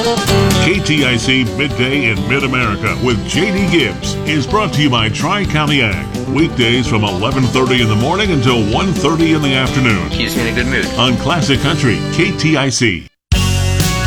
KTIC Midday in Mid-America with JD Gibbs is brought to you by Tri-County Ag. Weekdays from 11:30 in the morning until 1:30 in the afternoon. Keeps me in a good mood. On Classic Country, KTIC.